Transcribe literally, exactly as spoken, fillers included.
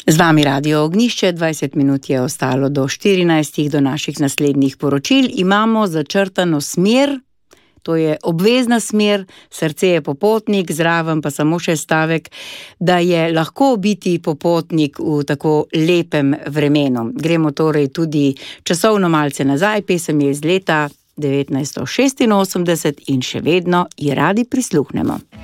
Z vami Radio Ognjišče, dvajset minut je ostalo do štirinajstih, do naših naslednjih poročil. Imamo začrtano smer, to je obvezna smer, srce je popotnik, zraven pa samo še stavek, da je lahko biti popotnik v tako lepem vremenu. Gremo torej tudi časovno malce nazaj, pesem je iz leta devetnajststo šestinosemdeset in še vedno ji radi prisluhnemo.